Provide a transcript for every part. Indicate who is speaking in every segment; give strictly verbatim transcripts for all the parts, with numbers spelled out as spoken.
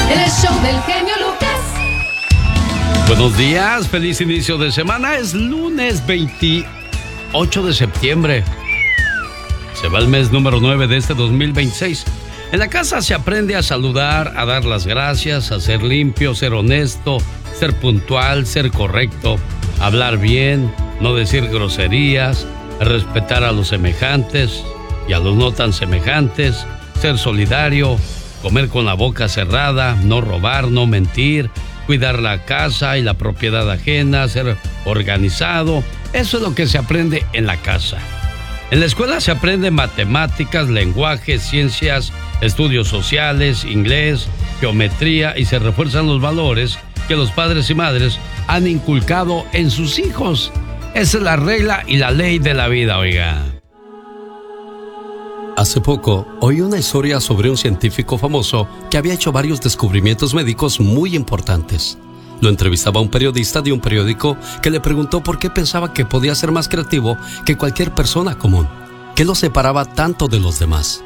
Speaker 1: El show del genio Lucas.
Speaker 2: Buenos días, feliz inicio de semana. Es lunes veintiocho de septiembre. Se va el mes número nueve de este dos mil veintiséis. En la casa se aprende a saludar, a dar las gracias, a ser limpio, ser honesto, ser puntual, ser correcto, hablar bien, no decir groserías, respetar a los semejantes y a los no tan semejantes, ser solidario, comer con la boca cerrada, no robar, no mentir, cuidar la casa y la propiedad ajena, ser organizado. Eso es lo que se aprende en la casa. En la escuela se aprende matemáticas, lenguaje, ciencias, estudios sociales, inglés, geometría y se refuerzan los valores que los padres y madres han inculcado en sus hijos. Esa es la regla y la ley de la vida, oiga.
Speaker 3: Hace poco oí una historia sobre un científico famoso que había hecho varios descubrimientos médicos muy importantes. Lo entrevistaba un periodista de un periódico que le preguntó por qué pensaba que podía ser más creativo que cualquier persona común. ¿Qué lo separaba tanto de los demás?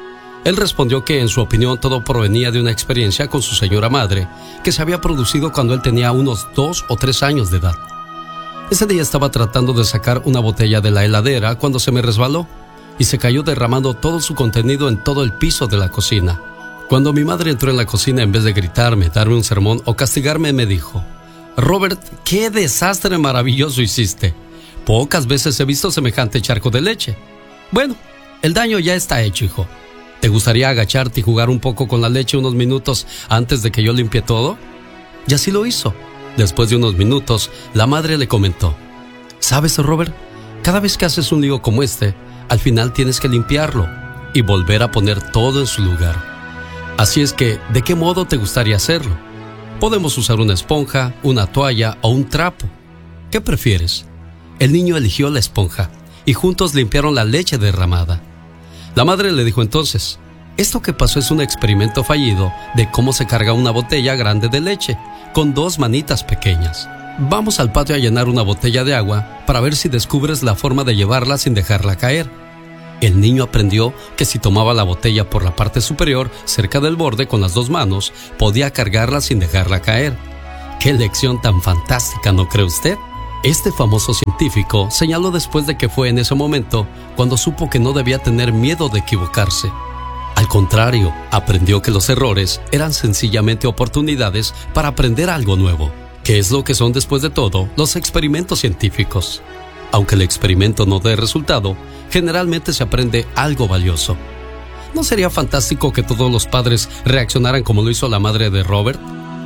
Speaker 3: Él respondió que en su opinión todo provenía de una experiencia con su señora madre que se había producido cuando él tenía unos dos o tres años de edad. Ese día estaba tratando de sacar una botella de la heladera cuando se me resbaló y se cayó derramando todo su contenido en todo el piso de la cocina. Cuando mi madre entró en la cocina, en vez de gritarme, darme un sermón o castigarme, me dijo: Robert, qué desastre maravilloso hiciste. Pocas veces he visto semejante charco de leche. Bueno, el daño ya está hecho, hijo. ¿Te gustaría agacharte y jugar un poco con la leche unos minutos antes de que yo limpie todo? Y así lo hizo. Después de unos minutos, la madre le comentó: ¿Sabes, Robert? Cada vez que haces un lío como este, al final tienes que limpiarlo y volver a poner todo en su lugar. Así es que, ¿de qué modo te gustaría hacerlo? Podemos usar una esponja, una toalla o un trapo. ¿Qué prefieres? El niño eligió la esponja y juntos limpiaron la leche derramada. La madre le dijo entonces: esto que pasó es un experimento fallido de cómo se carga una botella grande de leche con dos manitas pequeñas. Vamos al patio a llenar una botella de agua para ver si descubres la forma de llevarla sin dejarla caer. El niño aprendió que si tomaba la botella por la parte superior, cerca del borde con las dos manos, podía cargarla sin dejarla caer. ¡Qué lección tan fantástica, ¿no cree usted? Este famoso científico señaló después de que fue en ese momento cuando supo que no debía tener miedo de equivocarse. Al contrario, aprendió que los errores eran sencillamente oportunidades para aprender algo nuevo, que es lo que son después de todo los experimentos científicos. Aunque el experimento no dé resultado, generalmente se aprende algo valioso. ¿No sería fantástico que todos los padres reaccionaran como lo hizo la madre de Robert?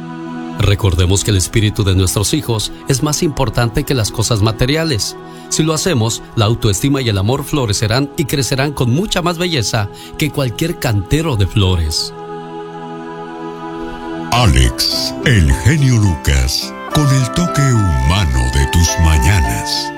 Speaker 3: Recordemos que el espíritu de nuestros hijos es más importante que las cosas materiales. Si lo hacemos, la autoestima y el amor florecerán y crecerán con mucha más belleza que cualquier cantero de flores.
Speaker 4: Alex, el genio Lucas, con el toque humano de tus mañanas.